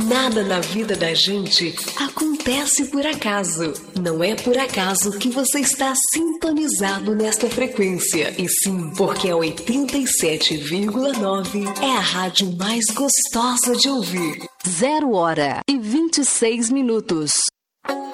Nada na vida da gente acontece por acaso. Não é por acaso que você está sintonizado nesta frequência, e sim porque a 87,9 é a rádio mais gostosa de ouvir. 0h26.